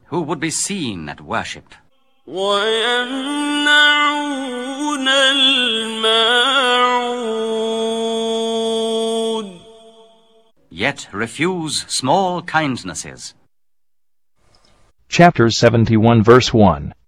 who would be seen at worship. وَيَمْنَعُونَ الْمَاعُونَ Yet refuse small kindnesses. Chapter 71, verse 1.